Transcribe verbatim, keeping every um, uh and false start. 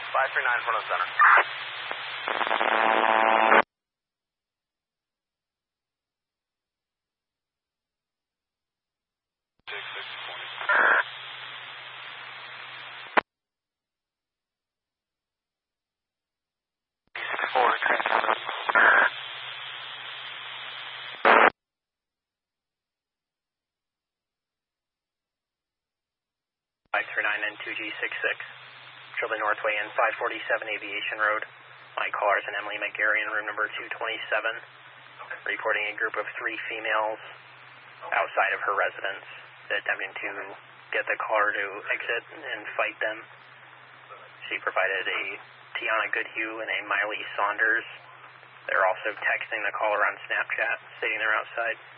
five three nine front of center. five three nine and two G six six. Children Northway and five forty-seven Aviation Road. My callers and Emily McGarry in room number two twenty-seven. Reporting a group of three females outside of her residence attempting to get the caller to exit and fight them. She provided a Tiana Goodhue and a Miley Saunders. They're also texting the caller on Snapchat, stating they're outside.